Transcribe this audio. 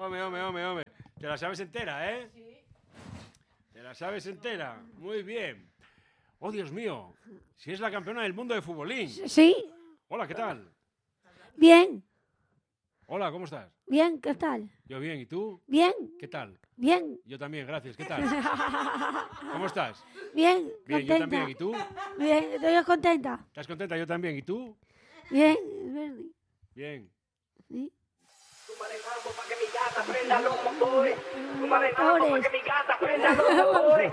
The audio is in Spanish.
Hombre. Te la sabes entera, ¿eh? Sí. Te la sabes entera. Muy bien. Oh, Dios mío. Si es la campeona del mundo de futbolín. Sí. Hola, ¿qué tal? Bien. Hola, ¿cómo estás? Bien, ¿qué tal? Yo bien, ¿y tú? Bien. ¿Qué tal? Bien. Yo también, gracias. ¿Qué tal? ¿Cómo estás? Bien, Bien, contenta. yo también, ¿y tú? Bien, estoy contenta. ¿Estás contenta? Yo también, ¿y tú? Bien. Bien. Sí. Súmale mambo pa' que mi gata prenda los motores. Súmale mambo pa' que mi gata prenda los motores.